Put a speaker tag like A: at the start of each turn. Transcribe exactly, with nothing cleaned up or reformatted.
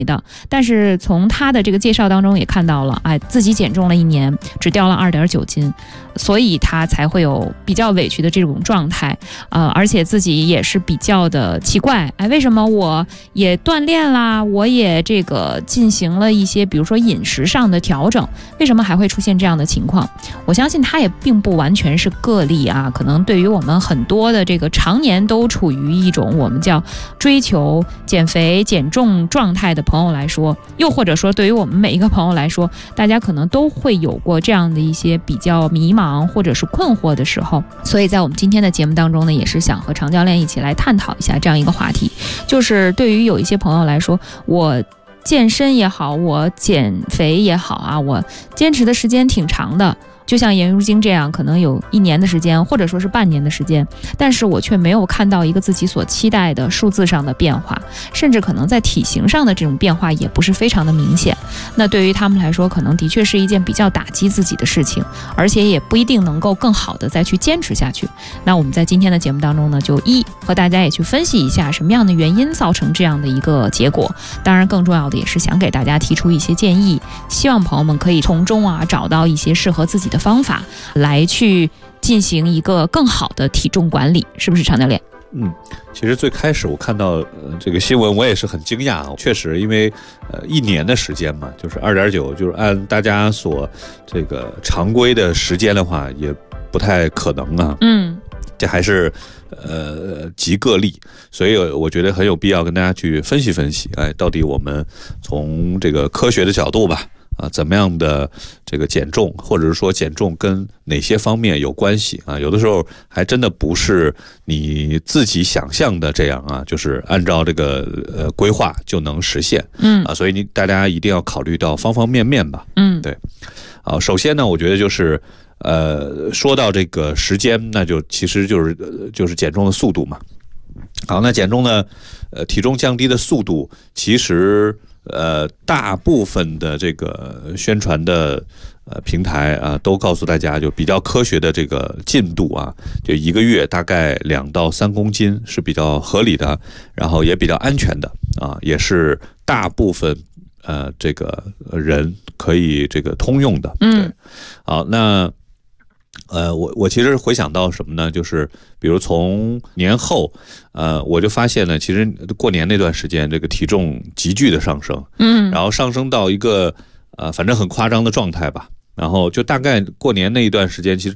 A: 的，但是从他的这个介绍当中也看到了，哎，自己减重了一年，只掉了 二点九斤，所以他才会有比较委屈的这种状态，呃，而且自己也是比较的奇怪，哎，为什么我也锻炼啦，我也这个进行了一些，比如说饮食上的调整，为什么还会出现这样的情况？我相信他也并不完全是个例啊，可能对于我们很多的这个常年都处于一种我们叫追求减肥减重状态的朋友来说，又或者说对于我们每一个朋友来说，大家可能都会有过这样的一些比较迷茫或者是困惑的时候。所以在我们今天的节目当中呢，也是想和常教练一起来探讨一下这样一个话题，就是对于有一些朋友来说，我健身也好，我减肥也好啊，我坚持的时间挺长的，就像颜如晶这样，可能有一年的时间，或者说是半年的时间，但是我却没有看到一个自己所期待的数字上的变化，甚至可能在体型上的这种变化也不是非常的明显。那对于他们来说，可能的确是一件比较打击自己的事情，而且也不一定能够更好的再去坚持下去。那我们在今天的节目当中呢，就一和大家也去分析一下什么样的原因造成这样的一个结果，当然更重要的也是想给大家提出一些建议，希望朋友们可以从中啊找到一些适合自己的方法来去进行一个更好的体重管理，是不是常教练？
B: 嗯，其实最开始我看到、呃、这个新闻，我也是很惊讶啊。确实，因为呃一年的时间嘛，就是 二点九， 就是按大家所这个常规的时间的话，也不太可能啊。嗯，这还是呃极个例，所以我觉得很有必要跟大家去分析分析，哎，到底我们从这个科学的角度吧。啊，怎么样的这个减重，或者是说减重跟哪些方面有关系啊？有的时候还真的不是你自己想象的这样啊，就是按照这个呃规划就能实现。嗯啊，所以你大家一定要考虑到方方面面吧。嗯，对。啊，首先呢，我觉得就是呃，说到这个时间，那就其实就是就是减重的速度嘛。好，那减重呢，呃，体重降低的速度其实。呃，大部分的这个宣传的呃平台啊，都告诉大家就比较科学的这个进度啊，就一个月大概两到三公斤是比较合理的，然后也比较安全的啊，也是大部分呃这个人可以这个通用的。对，好，那。呃，我我其实回想到什么呢？就是比如从年后，呃，我就发现呢，其实过年那段时间，这个体重急剧的上升，嗯，然后上升到一个呃，反正很夸张的状态吧。然后就大概过年那一段时间，其实